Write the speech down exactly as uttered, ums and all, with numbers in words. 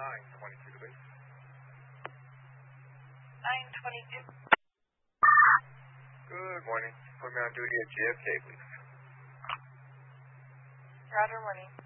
nine twenty-two to base. nine twenty-two. Good morning. Put me on duty at J F K, please. Roger, morning.